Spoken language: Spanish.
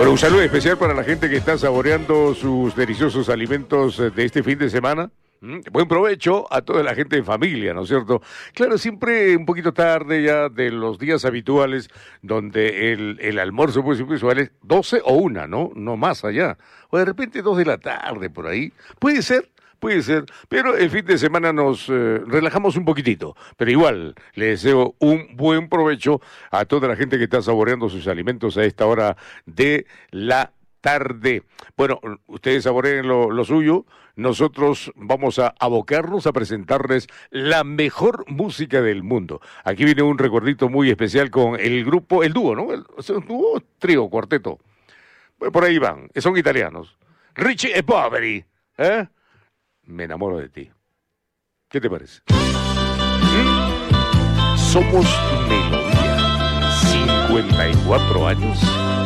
Bueno, un saludo especial para la gente que está saboreando sus deliciosos alimentos de este fin de semana. Buen provecho a toda la gente en familia, ¿no es cierto? Claro, siempre un poquito tarde ya de los días habituales, donde el almuerzo pues, usual es 12 o 1, ¿no? No más allá. O de repente 2 de la tarde por ahí. Puede ser, pero el fin de semana nos relajamos un poquitito. Pero igual, le deseo un buen provecho a toda la gente que está saboreando sus alimentos a esta hora de la tarde. Bueno, ustedes saboreen lo suyo. Nosotros vamos a abocarnos a presentarles la mejor música del mundo. Aquí viene un recuerdito muy especial con el grupo, el dúo, ¿no? ¿Un dúo? Trío, cuarteto. Por ahí van, son italianos. Richie e Poveri, ¿eh? Me enamoro de ti. ¿Qué te parece? Somos Melodía. 54 años